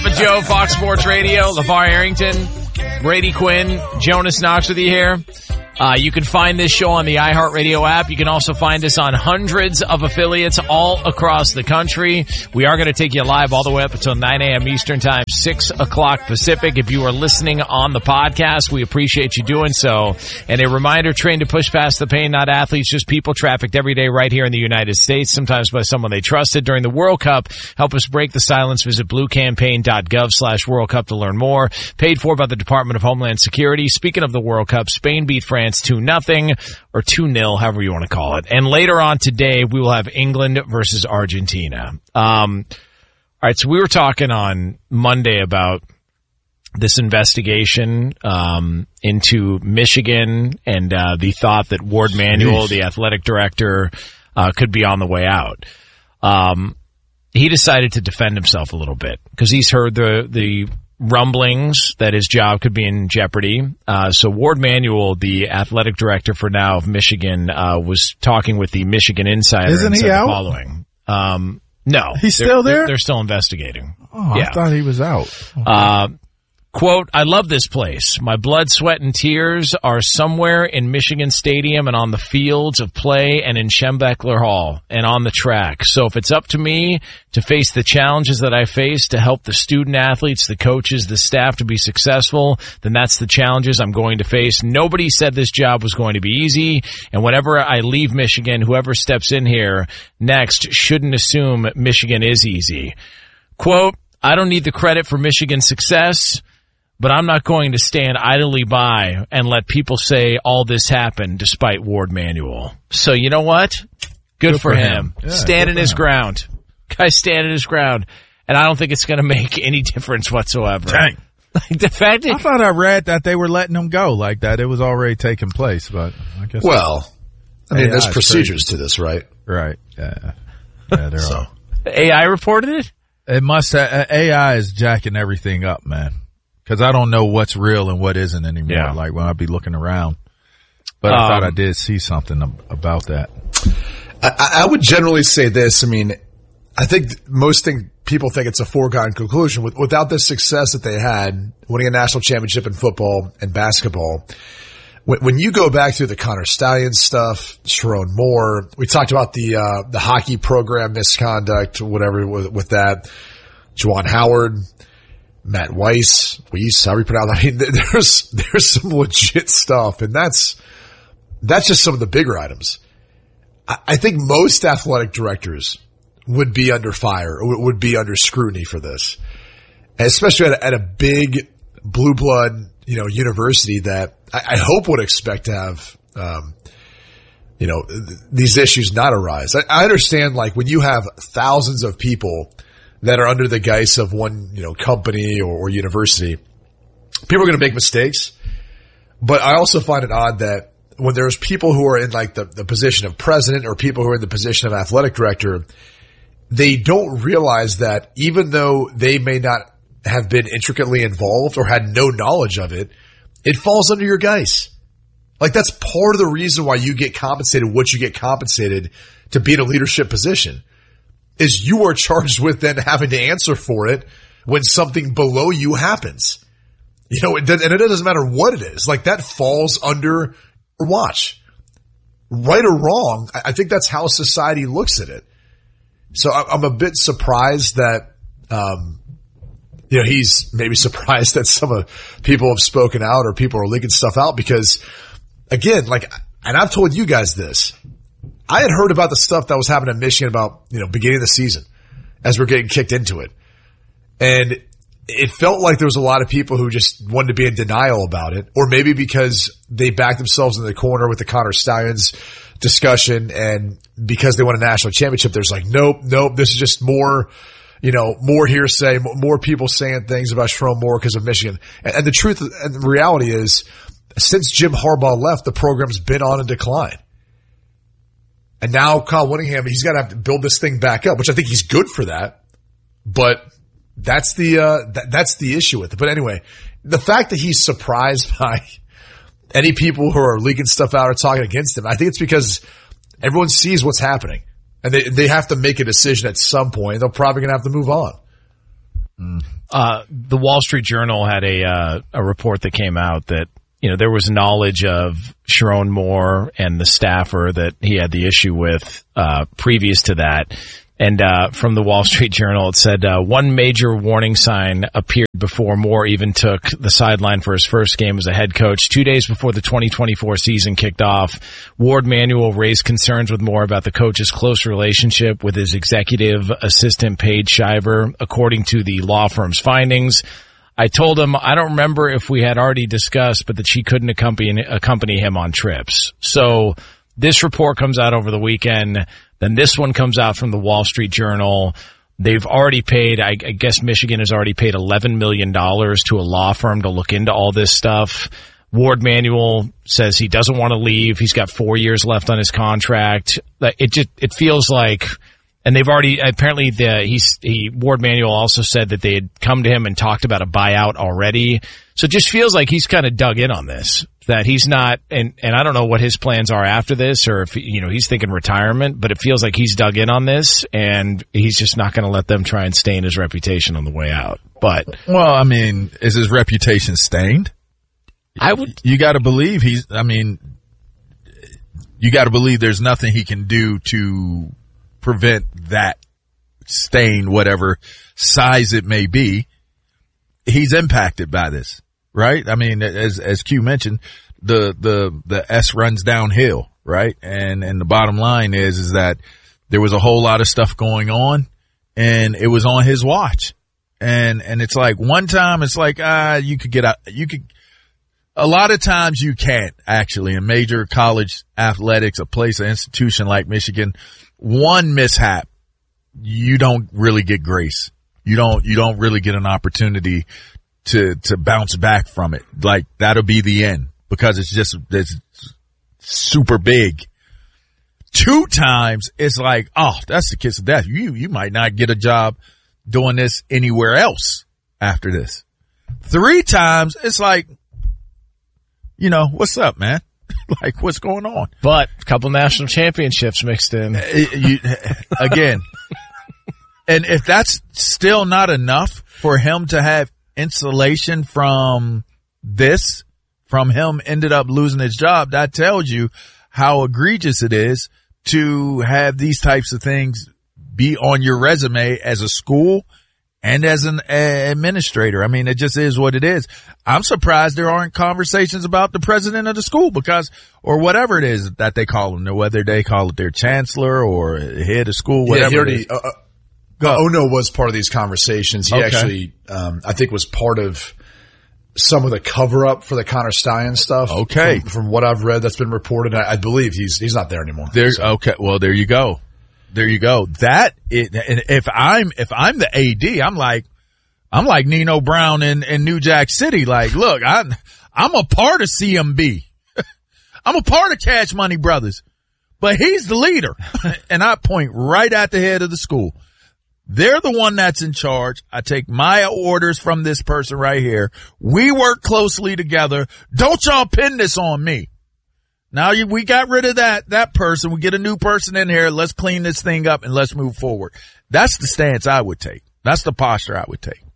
Joe, Fox Sports Radio, LeVar Arrington, Brady Quinn, Jonas Knox with you here. You can find this show on the iHeartRadio app. You can also find us on hundreds of affiliates all across the country. We are going to take you live all the way up until 9 a.m. Eastern Time, 6 o'clock Pacific. If you are listening on the podcast, we appreciate you doing so. And a reminder, train to push past the pain, not athletes, just people trafficked every day right here in the United States, sometimes by someone they trusted during the World Cup. Help us break the silence. Visit bluecampaign.gov/World Cup to learn more. Paid for by the Department of Homeland Security. Speaking of the World Cup, Spain beat France 2-0 or 2-0, however you want to call it. And later on today, we will have England versus Argentina. All right, so we were talking on Monday about this investigation into Michigan and the thought that Ward Manuel, the athletic director, could be on the way out. He decided to defend himself a little bit because he's heard the rumblings that his job could be in jeopardy. So Ward Manuel, the athletic director for now of Michigan, was talking with the Michigan Insider. Isn't he out? Following. No. He's still there? They're still investigating. Oh, yeah. I thought he was out. Okay. Quote, I love this place. My blood, sweat, and tears are somewhere in Michigan Stadium and on the fields of play and in Schembechler Hall and on the track. So if it's up to me to face the challenges that I face to help the student athletes, the coaches, the staff to be successful, then that's the challenges I'm going to face. Nobody said this job was going to be easy. And whenever I leave Michigan, whoever steps in here next shouldn't assume Michigan is easy. Quote, I don't need the credit for Michigan's success, but I'm not going to stand idly by and let people say all this happened despite Ward Manuel. So you know what? Good for him. Yeah, standing his ground. Guy's standing his ground. And I don't think it's going to make any difference whatsoever. Dang. Like the fact that I thought I read that they were letting him go, like that it was already taking place, but I guess. Well, I mean, there's procedures to this, right? Right. Yeah. Yeah, they're all. AI reported it? It must have, AI is jacking everything up, man. Because I don't know what's real and what isn't anymore. Yeah. Like when I be looking around, but I thought I did see something about that. I would generally say this. I mean, I think people think it's a foregone conclusion. Without the success that they had, winning a national championship in football and basketball, when you go back through the Connor Stallions stuff, Sharon Moore, we talked about the hockey program misconduct, whatever with that, Juwan Howard, Matt Weiss, however you pronounce it. I mean, there's some legit stuff, and that's just some of the bigger items. I think most athletic directors would be under fire, or would be under scrutiny for this, and especially at a big blue blood, university that I hope would expect to have, these issues not arise. I understand, like, when you have thousands of people that are under the guise of one, company or university, people are going to make mistakes. But I also find it odd that when there's people who are in like the position of president or people who are in the position of athletic director, they don't realize that even though they may not have been intricately involved or had no knowledge of it, it falls under your guise. Like, that's part of the reason why you get compensated what you get compensated to be in a leadership position. Is you are charged with then having to answer for it when something below you happens. And it doesn't matter what it is. Like, that falls under your watch. Right or wrong, I think that's how society looks at it. So I'm a bit surprised that, he's maybe surprised that some of people have spoken out or people are leaking stuff out because, again, and I've told you guys this, I had heard about the stuff that was happening in Michigan about, beginning of the season as we're getting kicked into it. And it felt like there was a lot of people who just wanted to be in denial about it, or maybe because they backed themselves in the corner with the Connor Stallions discussion, and because they won a national championship, there's like, nope, this is just more, more hearsay, more people saying things about Sharon Moore because of Michigan. And the truth and the reality is, since Jim Harbaugh left, the program's been on a decline. And now Kyle Whittingham, he's got to have to build this thing back up, which I think he's good for that. But that's the issue with it. But anyway, the fact that he's surprised by any people who are leaking stuff out or talking against him, I think it's because everyone sees what's happening. And they have to make a decision at some point. They're probably going to have to move on. The Wall Street Journal had a report that came out that, there was knowledge of Sharon Moore and the staffer that he had the issue with previous to that. And from the Wall Street Journal, it said one major warning sign appeared before Moore even took the sideline for his first game as a head coach. 2 days before the 2024 season kicked off, Ward Manuel raised concerns with Moore about the coach's close relationship with his executive assistant, Paige Shiver. According to the law firm's findings, I told him I don't remember if we had already discussed, but that she couldn't accompany him on trips. So this report comes out over the weekend. Then this one comes out from the Wall Street Journal. They've already paid, I guess Michigan has already paid $11 million to a law firm to look into all this stuff. Ward Manuel says he doesn't want to leave. He's got 4 years left on his contract. It feels like, and they've already, apparently Ward Manuel also said that they had come to him and talked about a buyout already. So it just feels like he's kind of dug in on this, that he's not, and I don't know what his plans are after this, or if, he's thinking retirement, but it feels like he's dug in on this and he's just not going to let them try and stain his reputation on the way out. But, well, I mean, is his reputation stained? You got to believe you got to believe there's nothing he can do to prevent that stain, whatever size it may be. He's impacted by this, right? I mean, as Q mentioned, the S runs downhill, right? And the bottom line is that there was a whole lot of stuff going on and it was on his watch. And it's like one time it's like, you could get out, a lot of times you can't actually in major college athletics, an institution like Michigan, one mishap, you don't really get grace. You don't really get an opportunity to bounce back from it. Like that'll be the end because it's super big. 2 times it's like, oh, that's the kiss of death. You might not get a job doing this anywhere else after this. 3 times it's like, what's up, man? Like what's going on? But a couple national championships mixed in. Again. And if that's still not enough for him to have insulation from him ended up losing his job, that tells you how egregious it is to have these types of things be on your resume as a school and as an administrator. I mean, it just is what it is. I'm surprised there aren't conversations about the president of the school or whatever it is that they call him, whether they call it their chancellor or head of school, whatever it is. Ono was part of these conversations. He actually, I think, was part of some of the cover up for the Connor Stein stuff. Okay. From what I've read that's been reported, I believe he's not there anymore. Okay. Well, there you go. There you go. And if I'm the AD, I'm like Nino Brown in New Jack City. Like, look, I'm a part of CMB. I'm a part of Cash Money Brothers, but he's the leader. And I point right at the head of the school. They're the one that's in charge. I take my orders from this person right here. We work closely together. Don't y'all pin this on me. Now we got rid of that person. We get a new person in here. Let's clean this thing up and let's move forward. That's the stance I would take. That's the posture I would take.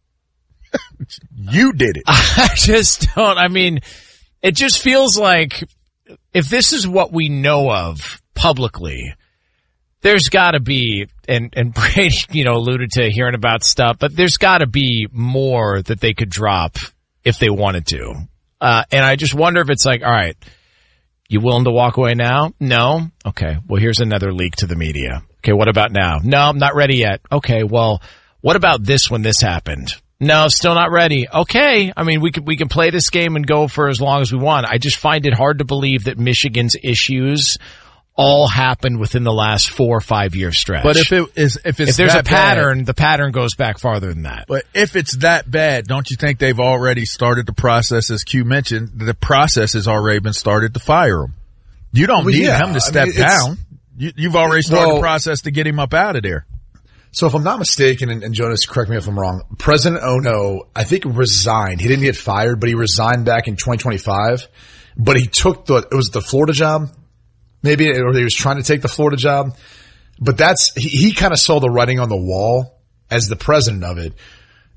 You did it. I just don't. I mean, it just feels like if this is what we know of publicly, there's got to be, and Brady, alluded to hearing about stuff, but there's got to be more that they could drop if they wanted to. And I just wonder if it's like, all right, you willing to walk away now? No? Okay. Well, here's another leak to the media. Okay. What about now? No, I'm not ready yet. Okay. Well, what about this when this happened? No, still not ready. Okay. I mean, we can play this game and go for as long as we want. I just find it hard to believe that Michigan's issues all happened within the last 4 or 5 year stretch. But if there's a pattern, the pattern goes back farther than that. But if it's that bad, don't you think they've already started the process, as Q mentioned, the process has already been started to fire him? You don't need him to step down. You've already started the process to get him up out of there. So if I'm not mistaken, and Jonas, correct me if I'm wrong, President Ono, I think, resigned. He didn't get fired, but he resigned back in 2025. But he took it was the Florida job? Maybe, or he was trying to take the Florida job. But he kind of saw the writing on the wall as the president of it.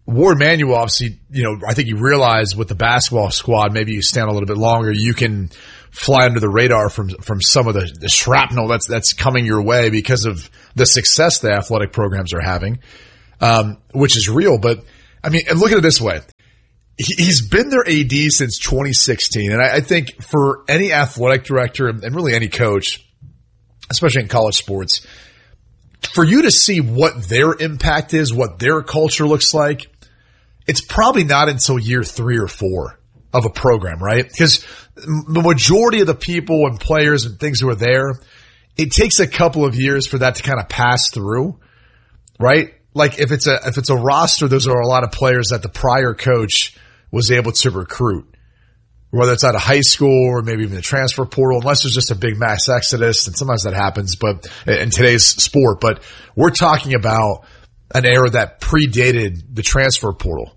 Ward Manuel, obviously, I think you realize with the basketball squad, maybe you stand a little bit longer. You can fly under the radar from some of the shrapnel that's coming your way because of the success the athletic programs are having, which is real. But I mean, and look at it this way. He's been their AD since 2016. And I think for any athletic director and really any coach, especially in college sports, for you to see what their impact is, what their culture looks like, it's probably not until year 3 or 4 of a program, right? Because the majority of the people and players and things who are there, it takes a couple of years for that to kind of pass through, right? Like if it's a roster, those are a lot of players that the prior coach was able to recruit, whether it's out of high school or maybe even the transfer portal, unless there's just a big mass exodus, and sometimes that happens, but in today's sport. But we're talking about an era that predated the transfer portal.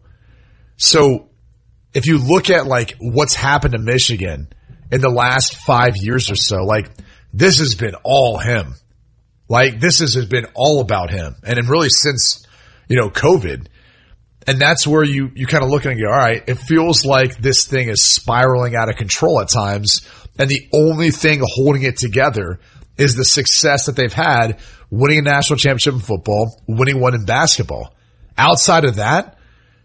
So if you look at like what's happened to Michigan in the last 5 years or so, like this has been all him. Like this has been all about him. And really since, COVID. And that's where you kind of look and go, all right, it feels like this thing is spiraling out of control at times. And the only thing holding it together is the success that they've had winning a national championship in football, winning one in basketball. Outside of that,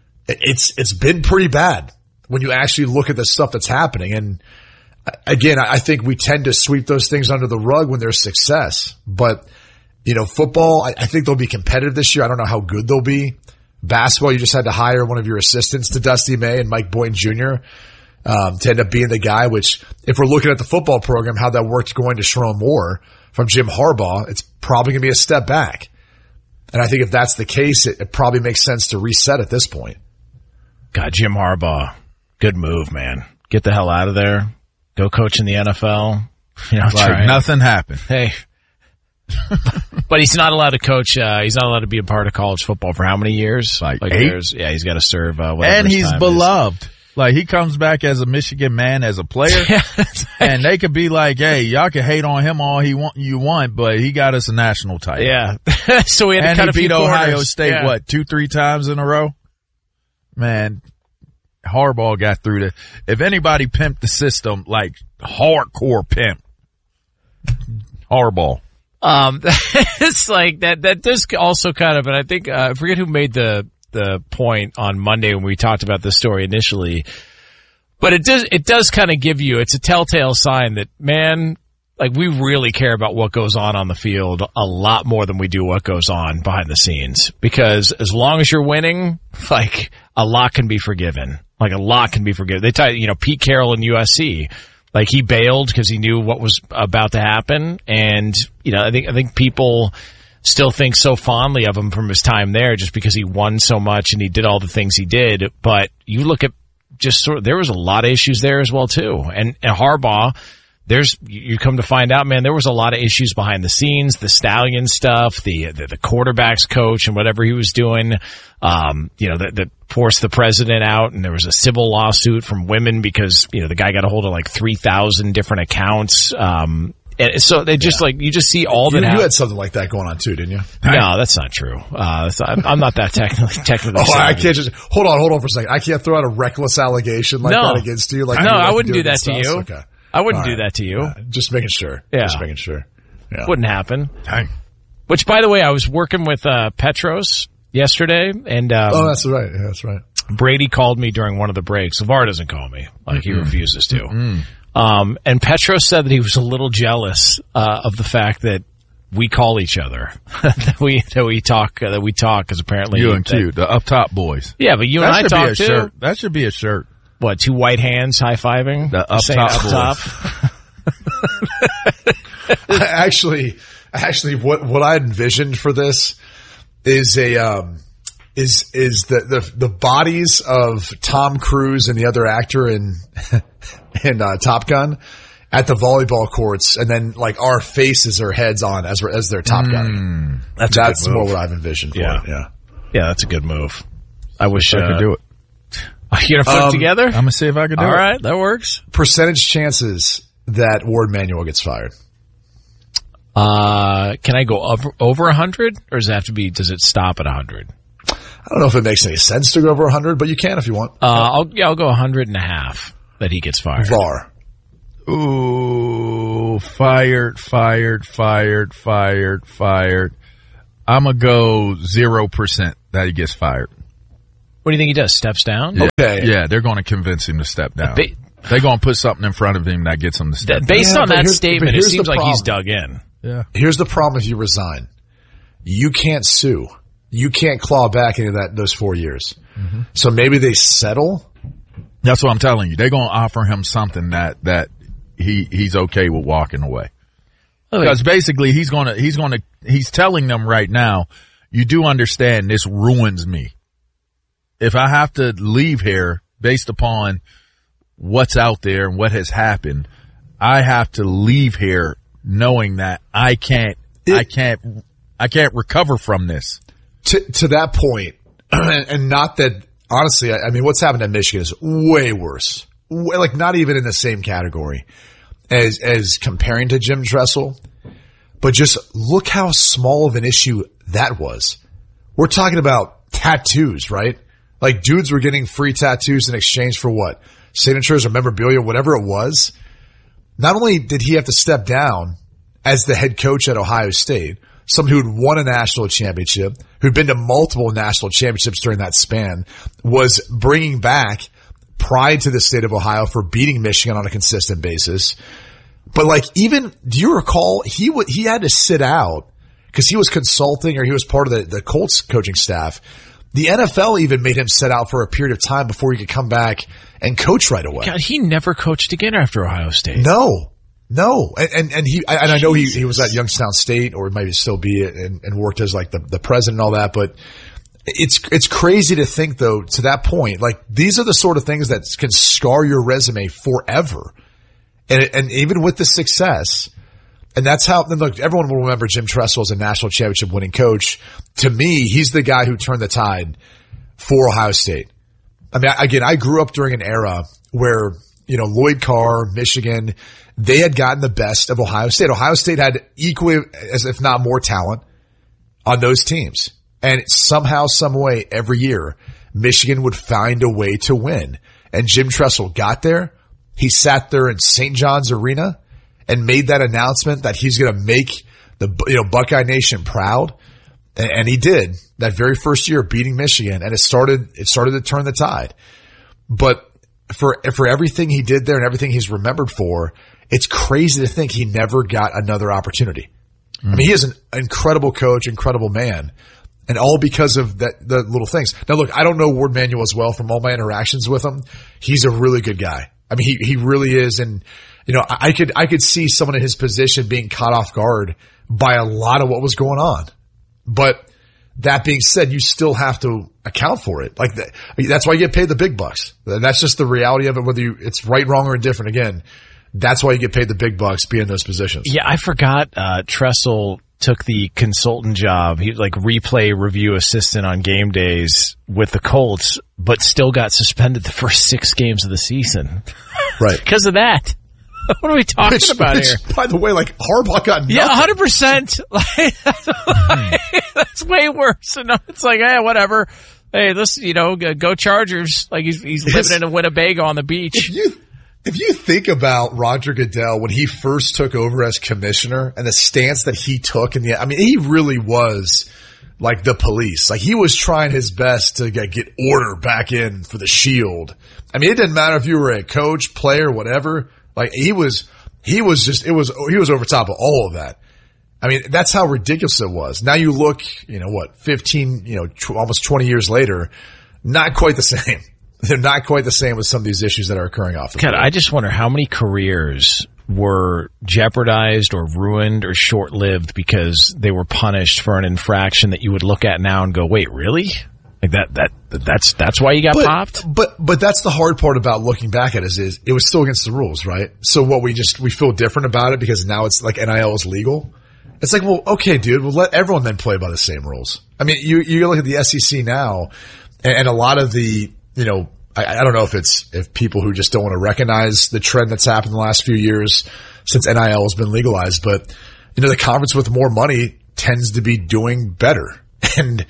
it's been pretty bad when you actually look at the stuff that's happening. And again, I think we tend to sweep those things under the rug when there's success. But, football, I think they'll be competitive this year. I don't know how good they'll be. Basketball, you just had to hire one of your assistants to Dusty May and Mike Boynton Jr. To end up being the guy, which if we're looking at the football program, how that worked going to Sherrone Moore from Jim Harbaugh, it's probably going to be a step back. And I think if that's the case, it probably makes sense to reset at this point. God, Jim Harbaugh, good move, man. Get the hell out of there. Go coach in the NFL. Nothing happened. Hey. But he's not allowed to coach. He's not allowed to be a part of college football for how many years? Like 8? He's got to serve. And he's beloved. Like he comes back as a Michigan man, as a player, and they could be like, "Hey, y'all can hate on him all you want, but he got us a national title." Yeah. So we had to cut a few beat Ohio corners. State 2-3 times in a row. Man, Harbaugh got through if anybody pimped the system, like hardcore pimp, Harbaugh. It's like that does also kind of, and I think, I forget who made the point on Monday when we talked about this story initially, but it does kind of give you, it's a telltale sign that, man, like we really care about what goes on the field a lot more than we do what goes on behind the scenes, because as long as you're winning, like a lot can be forgiven. Like a lot can be forgiven. They tell you, Pete Carroll in USC, like he bailed because he knew what was about to happen. And, I think people still think so fondly of him from his time there just because he won so much and he did all the things he did. But you look at there was a lot of issues there as well too. And Harbaugh, you come to find out, man, there was a lot of issues behind the scenes, the Stallion stuff, the quarterbacks coach and whatever he was doing, that forced the president out, and there was a civil lawsuit from women because, the guy got a hold of like 3,000 different accounts. And so they just you just see all that. You had something like that going on too, didn't you? No, that's not true. I'm not that technically. I can't just hold on for a second. I can't throw out a reckless allegation like that against you. Like, no, I wouldn't do that to you. Okay. I wouldn't do that to you. Just making sure. Yeah. Just making sure. Yeah. Wouldn't happen. Dang. Which, by the way, I was working with Petros yesterday, and that's right. Yeah, that's right. Brady called me during one of the breaks. LeVar doesn't call me. Like, he refuses to. And Petros said that he was a little jealous of the fact that we call each other, that we talk, because apparently you and Q, the up top boys. Yeah, but you and I talk too. Shirt. That should be a shirt. What, 2 white hands high-fiving? The up top. Actually, what I envisioned for this is the bodies of Tom Cruise and the other actor in Top Gun at the volleyball courts, and then like our faces or heads on as their Top Gun. That's more what I've envisioned for it. Yeah, that's a good move. I wish I could do it. Are you gonna put it together? I'm gonna see if I can do it. All right, that works. Percentage chances that Ward Manuel gets fired. Can I go over 100, or does it stop at 100? I don't know if it makes any sense to go over 100, but you can if you want. I'll go 100.5 that he gets fired. VAR. Ooh, fired. I'm going to go 0% that he gets fired. What do you think he does? Steps down? Yeah. Okay. Yeah, they're going to convince him to step down. They're going to put something in front of him that gets him to step down. Based on that statement, it here's seems the like he's problem. dug in. Yeah. Here's the problem if you resign. You can't sue. You can't claw back any of those 4 years. Mm-hmm. So maybe they settle. That's what I'm telling you. They're going to offer him something that he's okay with walking away. Because basically he's telling them right now, you do understand this ruins me. If I have to leave here based upon what's out there and what has happened, I have to leave here knowing that I can't recover from this. To that point, and not that, honestly, I mean, what's happened at Michigan is way worse. Like, not even in the same category as comparing to Jim Tressel. But just look how small of an issue that was. We're talking about tattoos, right? Like, dudes were getting free tattoos in exchange for what? Signatures or memorabilia, whatever it was. Not only did he have to step down as the head coach at Ohio State, someone who'd won a national championship, who'd been to multiple national championships during that span, was bringing back pride to the state of Ohio for beating Michigan on a consistent basis. But like, even, do you recall, he had to sit out because he was consulting or he was part of the Colts coaching staff. The NFL even made him sit out for a period of time before he could come back and coach right away. God, he never coached again after Ohio State. No. And I know he was at Youngstown State or maybe still be and worked as like the president and all that, but it's crazy to think though, to that point, like these are the sort of things that can scar your resume forever. And even with the success, and that's how, look, everyone will remember Jim Tressel as a national championship winning coach. To me, he's the guy who turned the tide for Ohio State. I mean, again, I grew up during an era where, Lloyd Carr, Michigan, they had gotten the best of Ohio State. Ohio State had equally, as if not more talent on those teams. And somehow, some way, every year, Michigan would find a way to win. And Jim Tressel got there. He sat there in St. John's Arena and made that announcement that he's going to make the Buckeye Nation proud. And he did that very first year, beating Michigan. And it started to turn the tide. But for everything he did there and everything he's remembered for, it's crazy to think he never got another opportunity. I mean, he is an incredible coach, incredible man, and all because of the little things. Now, look, I don't know Ward Manuel as well from all my interactions with him. He's a really good guy. I mean, he really is. And, I could see someone in his position being caught off guard by a lot of what was going on. But that being said, you still have to account for it. Like that's why you get paid the big bucks. That's just the reality of it, whether it's right, wrong, or indifferent. Again, that's why you get paid the big bucks, be in those positions. Yeah, I forgot Tressel took the consultant job. He like replay review assistant on game days with the Colts, but still got suspended the first 6 games of the season. Right. Because of that. What are we talking about here? By the way, like Harbaugh got nothing. Yeah, 100%. That's way worse. And it's like, whatever. Hey, this, go Chargers. Like he's living in a Winnebago on the beach. If you think about Roger Goodell when he first took over as commissioner and the stance that he took he really was like the police. Like he was trying his best to get order back in for the Shield. I mean, it didn't matter if you were a coach, player, whatever. Like he was over top of all of that. I mean, that's how ridiculous it was. Now you look, 15, almost 20 years later, not quite the same. They're not quite the same with some of these issues that are occurring off the field. I just wonder how many careers were jeopardized or ruined or short-lived because they were punished for an infraction that you would look at now and go, wait, really? Like that's why you got popped? But that's the hard part about looking back at it is it was still against the rules, right? So what we feel different about it because now it's like NIL is legal. It's like, well, okay, dude, we'll let everyone then play by the same rules. I mean, you look at the SEC now and a lot of the, I don't know if people who just don't want to recognize the trend that's happened in the last few years since NIL has been legalized, but the conference with more money tends to be doing better. And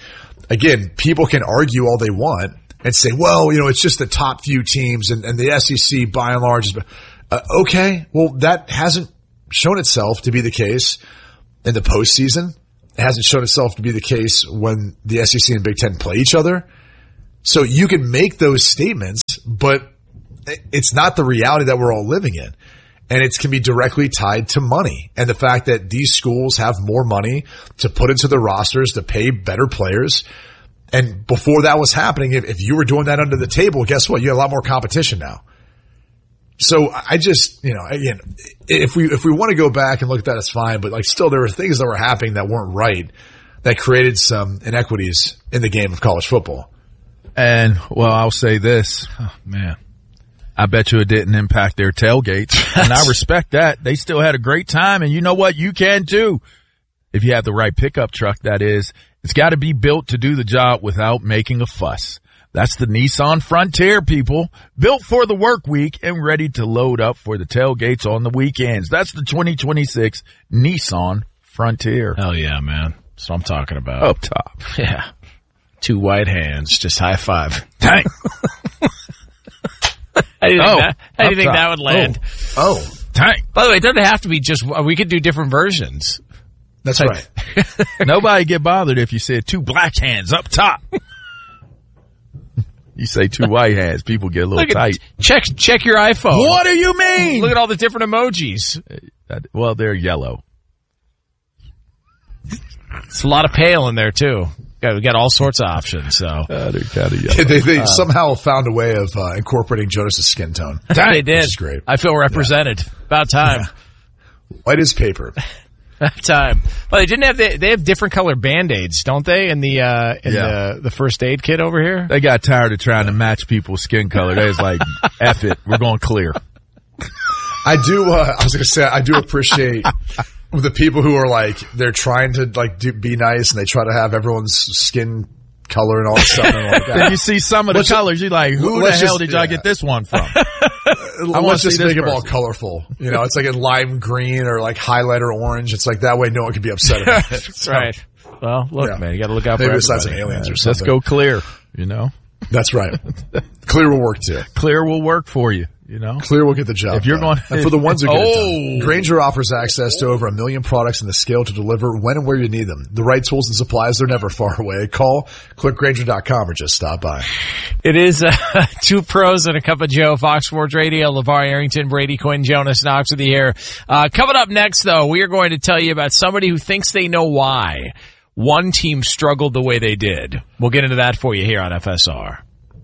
again, people can argue all they want and say, well, it's just the top few teams and the SEC by and large. Okay. Well, that hasn't shown itself to be the case in the postseason. It hasn't shown itself to be the case when the SEC and Big Ten play each other. So you can make those statements, but it's not the reality that we're all living in. And it can be directly tied to money and the fact that these schools have more money to put into the rosters to pay better players. And before that was happening, if you were doing that under the table, guess what? You have a lot more competition now. So I just, again, if we want to go back and look at that, it's fine. But still, there were things that were happening that weren't right that created some inequities in the game of college football. And I'll say this, man, I bet you it didn't impact their tailgates. And I respect that. They still had a great time. And you know what? You can too. If you have the right pickup truck, that is. It's got to be built to do the job without making a fuss. That's the Nissan Frontier, people. Built for the work week and ready to load up for the tailgates on the weekends. That's the 2026 Nissan Frontier. Hell yeah, man. That's what I'm talking about. Up top. Yeah. 2 white hands. Just high five. Dang. How do you think that would land? Oh. Dang. By the way, it doesn't have to be just, we could do different versions. That's right. Nobody get bothered if you said 2 black hands up top. You say 2 white hands, people get a little tight. Check your iPhone. What do you mean? Look at all the different emojis. Well, they're yellow. It's a lot of pale in there too. We got all sorts of options. So they're kind of yellow. They somehow found a way of incorporating Jonas's skin tone. They did. Which is great. I feel represented. Yeah. About time. Yeah. White as paper. That time. Well, they didn't have they have different color Band-Aids, don't they? In the first aid kit over here. They got tired of trying to match people's skin color. They was like, F it, we're going clear. I do appreciate the people who are they're trying to be nice and they try to have everyone's skin color and all that stuff. And like that. Then you see some of the colors, you're like, who the hell did y'all get this one from? Let's just make it all colorful. It's like a lime green or highlighter orange. It's that way no one can be upset about it. That's right. Well, look, man, you got to look out for everybody. Besides some aliens or something. Let's go clear, That's right. Clear will work too. Clear will work for you. Clear will get the job. If you're done. And for the ones who get it done, Grainger offers access to over 1 million products and the scale to deliver when and where you need them. The right tools and supplies, they're never far away. Call, click Grainger.com or just stop by. It is 2 pros and a cup of Joe, Fox Sports Radio, LeVar Arrington, Brady Quinn, Jonas Knox with you here. Coming up next, though, we are going to tell you about somebody who thinks they know why one team struggled the way they did. We'll get into that for you here on FSR.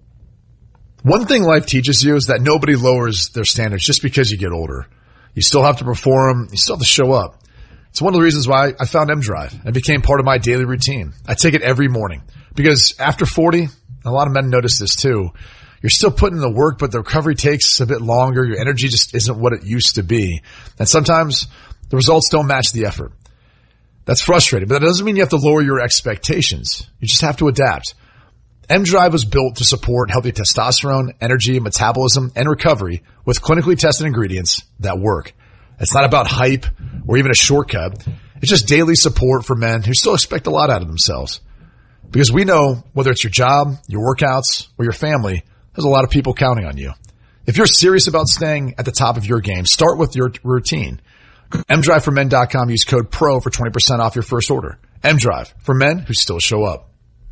One thing life teaches you is that nobody lowers their standards just because you get older. You still have to perform. You still have to show up. It's one of the reasons why I found M-Drive and became part of my daily routine. I take it every morning because after 40, a lot of men notice this too. You're still putting in the work, but the recovery takes a bit longer. Your energy just isn't what it used to be. And sometimes the results don't match the effort. That's frustrating, but that doesn't mean you have to lower your expectations. You just have to adapt. M-Drive was built to support healthy testosterone, energy, metabolism, and recovery with clinically tested ingredients that work. It's not about hype or even a shortcut. It's just daily support for men who still expect a lot out of themselves. Because we know whether it's your job, your workouts, or your family, there's a lot of people counting on you. If you're serious about staying at the top of your game, start with your routine. MDriveForMen.com. Use code PRO for 20% off your first order. M-Drive for men who still show up.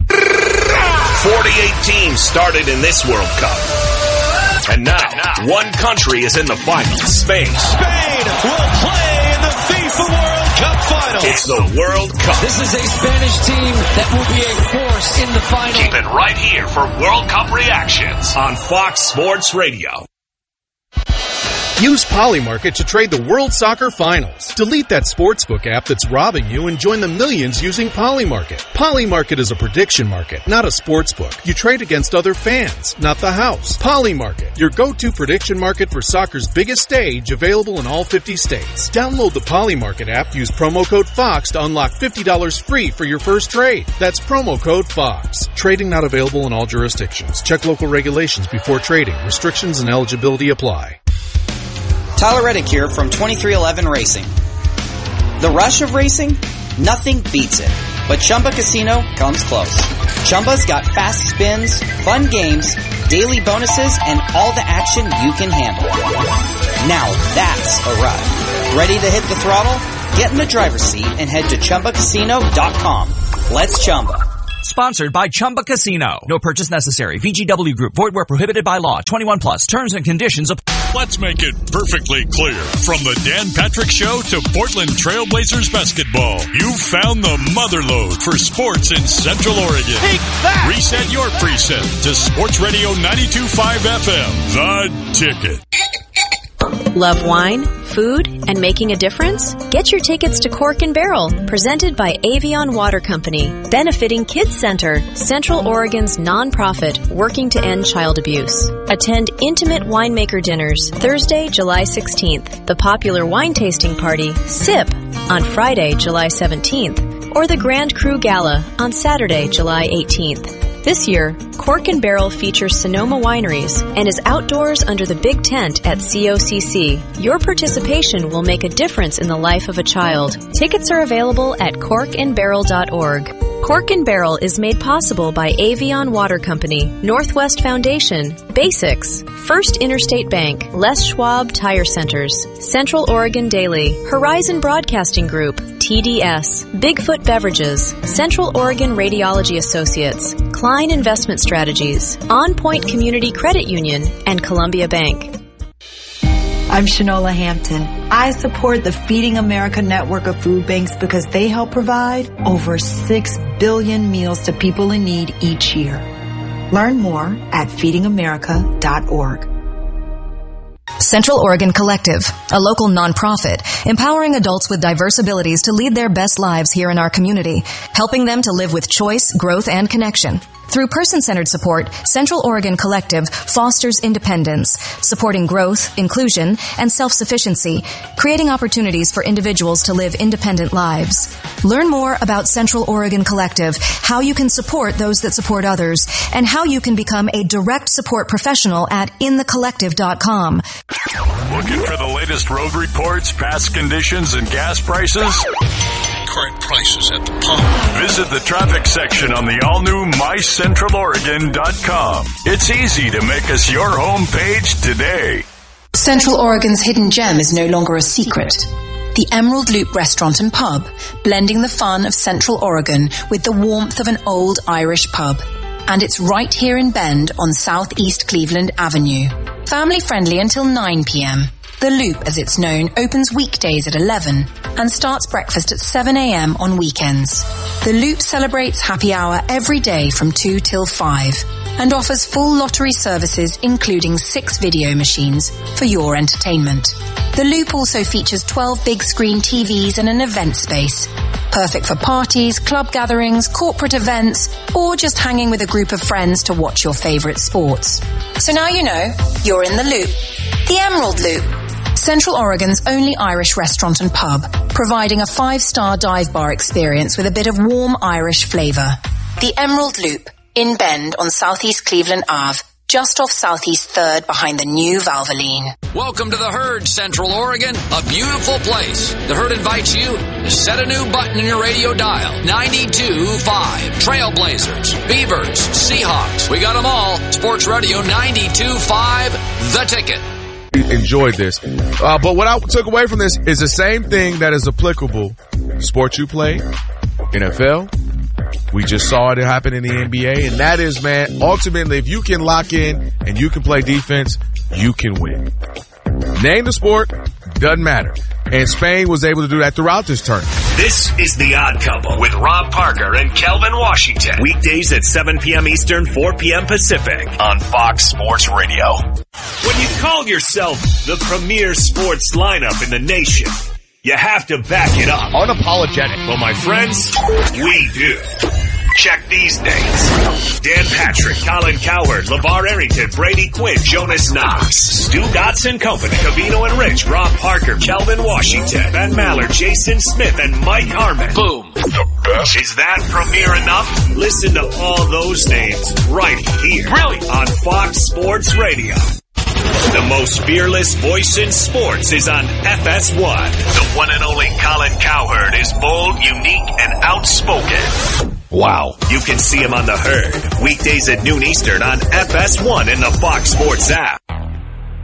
48 teams started in this World Cup. And now, one country is in the finals. Spain. Spain will play in the FIFA World Cup final. It's the World Cup. This is a Spanish team that will be a force in the final. Keep it right here for World Cup reactions on Fox Sports Radio. Use Polymarket to trade the World Soccer Finals. Delete that sportsbook app that's robbing you and join the millions using Polymarket. Polymarket is a prediction market, not a sportsbook. You trade against other fans, not the house. Polymarket, your go-to prediction market for soccer's biggest stage, available in all 50 states. Download the Polymarket app, use promo code FOX to unlock $50 free for your first trade. That's promo code FOX. Trading not available in all jurisdictions. Check local regulations before trading. Restrictions and eligibility apply. Tyler Reddick here from 2311 Racing. The rush of racing? Nothing beats it. but Chumba Casino comes close. Chumba's got fast spins, fun games, daily bonuses, and all the action you can handle. Now that's a ride. Ready to hit the throttle? Get in the driver's seat and head to ChumbaCasino.com. Let's Chumba. Sponsored by Chumba Casino. No purchase necessary. VGW Group. Void where prohibited by law. 21 plus. Terms and conditions apply. Let's make it perfectly clear. From the Dan Patrick Show to Portland Trailblazers basketball, you found the motherlode for sports in Central Oregon. Take that! Reset your preset to Sports Radio 92.5 FM. The Ticket. Love wine, food, and making a difference? Get your tickets to Cork and Barrel, presented by Avion Water Company, benefiting Kids Center, Central Oregon's nonprofit working to end child abuse. Attend intimate winemaker dinners Thursday, July 16th, the popular wine tasting party, SIP, on Friday, July 17th, or the Grand Cru Gala on Saturday, July 18th. This year, Cork and Barrel features Sonoma Wineries and is outdoors under the big tent at COCC. Your participation will make a difference in the life of a child. Tickets are available at corkandbarrel.org. Cork and Barrel is made possible by Avion Water Company, Northwest Foundation, Basics, First Interstate Bank, Les Schwab Tire Centers, Central Oregon Daily, Horizon Broadcasting Group, TDS, Bigfoot Beverages, Central Oregon Radiology Associates, Klein Investment Strategies, On Point Community Credit Union, and Columbia Bank. I'm Shanola Hampton. I support the Feeding America network of food banks because they help provide over 6 billion meals to people in need each year. Learn more at feedingamerica.org. Central Oregon Collective, a local nonprofit, empowering adults with diverse abilities to lead their best lives here in our community, helping them to live with choice, growth, and connection. Through person-centered support, Central Oregon Collective fosters independence, supporting growth, inclusion, and self-sufficiency, creating opportunities for individuals to live independent lives. Learn more about Central Oregon Collective, how you can support those that support others, and how you can become a direct support professional at inthecollective.com. Looking for the latest road reports, past conditions, and gas prices? Current prices at the pump. Visit the traffic section on the all-new mycentraloregon.com. It's easy to make us your home page today. Central Oregon's hidden gem is no longer a secret. The Emerald Loop Restaurant and Pub, blending the fun of Central Oregon with the warmth of an old Irish pub. And it's right here in Bend on Southeast Cleveland Avenue. Family friendly until 9 p.m. The Loop, as it's known, opens weekdays at 11 and starts breakfast at 7 a.m. on weekends. The Loop celebrates happy hour every day from 2 till 5 and offers full lottery services including 6 video machines for your entertainment. The Loop also features 12 big screen TVs and an event space, perfect for parties, club gatherings, corporate events, or just hanging with a group of friends to watch your favorite sports. So now you know, you're in the Loop. The Emerald Loop. Central Oregon's only Irish restaurant and pub, providing a 5-star dive bar experience with a bit of warm Irish flavor. The Emerald Loop, in Bend on Southeast Cleveland Ave, just off Southeast 3rd behind the new Valvoline. Welcome to the Herd, Central Oregon, a beautiful place. The Herd invites you to set a new button in your radio dial. 92.5. Trailblazers, Beavers, Seahawks. We got them all. Sports Radio 92.5, The Ticket. Enjoyed this. But what I took away from this is the same thing that is applicable. Sport you play, NFL. We just saw it happen in the NBA. And that is, man, ultimately, if you can lock in and you can play defense, you can win. Name the sport, doesn't matter. And Spain was able to do that throughout this tournament. This is The Odd Couple with Rob Parker and Kelvin Washington. Weekdays at 7 p.m. Eastern, 4 p.m. Pacific on Fox Sports Radio. When you call yourself the premier sports lineup in the nation, you have to back it up. Unapologetic. Well, my friends, we do. Check these names. Dan Patrick, Colin Cowherd, LeVar Arrington, Brady Quinn, Jonas Knox, Stu Dotson Company, Covino and Rich, Rob Parker, Kelvin Washington, Ben Maller, Jason Smith, and Mike Harmon. Boom. The best. Is that premier enough? Listen to all those names right here. Really? On Fox Sports Radio. The most fearless voice in sports is on FS1. The one and only Colin Cowherd is bold, unique, and outspoken. Wow. You can see him on The Herd, weekdays at noon Eastern on FS1 and the Fox Sports app.